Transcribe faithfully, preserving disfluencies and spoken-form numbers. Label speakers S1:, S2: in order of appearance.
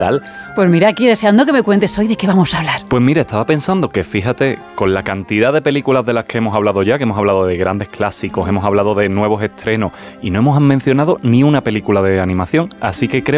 S1: tal.
S2: Pues mira, aquí deseando que me cuentes hoy de qué vamos a hablar.
S1: Pues mira, estaba pensando que fíjate, con la cantidad de películas de las que hemos hablado ya, que hemos hablado de grandes clásicos, hemos hablado de nuevos estrenos y no hemos mencionado ni una película de animación, así que creo